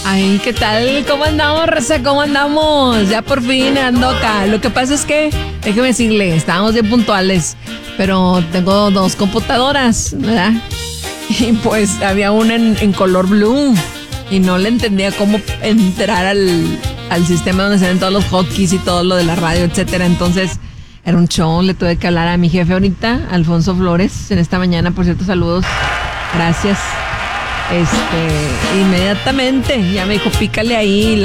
Ay, ¿qué tal? ¿Cómo andamos, raza? ¿Cómo andamos? Ya por fin ando acá. Lo que pasa es que, déjeme decirle, estábamos bien puntuales, pero tengo 2 computadoras, ¿verdad? Y pues había una en color blue y no le entendía cómo entrar al sistema donde se ven todos los hotkeys y todo lo de la radio, etcétera. Entonces era un show, le tuve que hablar a mi jefe ahorita, Alfonso Flores, en esta mañana. Por cierto, saludos, gracias. Inmediatamente ya me dijo, pícale ahí,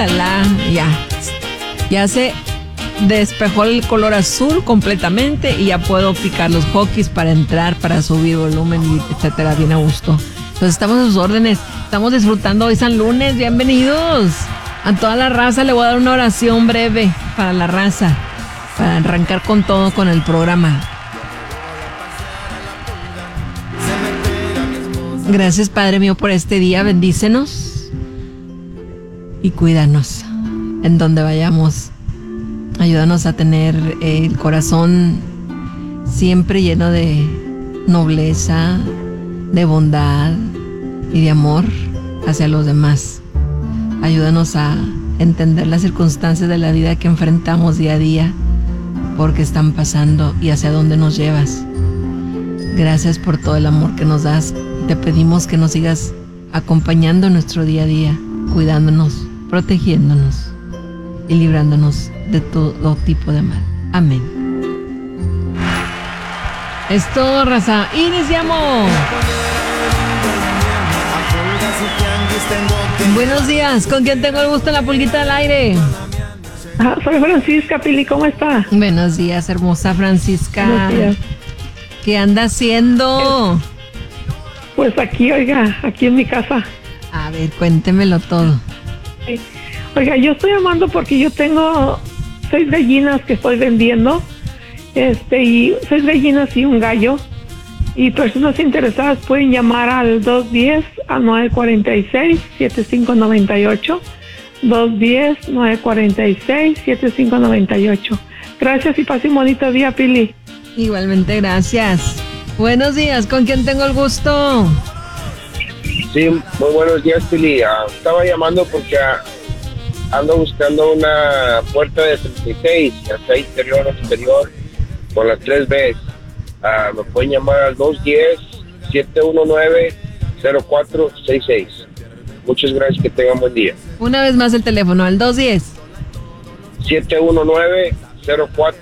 ya se despejó el color azul completamente y ya puedo picar los hotkeys para entrar, para subir volumen, etcétera, bien a gusto. Entonces estamos a sus órdenes, estamos disfrutando hoy San Lunes. Bienvenidos a toda la raza. Le voy a dar una oración breve para la raza, para arrancar con todo con el programa. Gracias, Padre mío, por este día. Bendícenos y cuídanos en donde vayamos. Ayúdanos a tener el corazón siempre lleno de nobleza, de bondad y de amor hacia los demás. Ayúdanos a entender las circunstancias de la vida que enfrentamos día a día, porque están pasando y hacia dónde nos llevas. Gracias por todo el amor que nos das. Te pedimos que nos sigas acompañando en nuestro día a día, cuidándonos, protegiéndonos y librándonos de todo tipo de mal. Amén. Es todo, raza. ¡Iniciamos! Buenos días. ¿Con quién tengo el gusto en la pulguita al aire? Soy Francisca, Pili. ¿Cómo está? Buenos días, hermosa Francisca. Buenos días. ¿Qué anda haciendo? Pues aquí, oiga, aquí en mi casa. A ver, cuéntemelo todo. Sí. Oiga, yo estoy llamando porque yo tengo 6 gallinas que estoy vendiendo, y 6 gallinas y un gallo. Y personas interesadas pueden llamar al 210-946-7598. 210-946-7598. Gracias y pase un bonito día, Pili. Igualmente, gracias. Buenos días, ¿con quién tengo el gusto? Sí, muy buenos días, Pili. Estaba llamando porque ando buscando una puerta de 36, ya sea interior o exterior, con las 3 Bs. Me pueden llamar al 210-719-0466. Muchas gracias, que tengan buen día. Una vez más el teléfono, al 210. 719-0466.